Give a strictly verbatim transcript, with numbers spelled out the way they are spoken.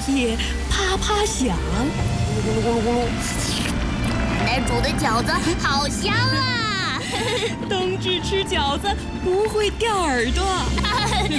叶啪啪响， 咕噜咕噜咕噜。 奶奶煮的饺子好香啊！ 冬至吃饺子不会掉耳朵。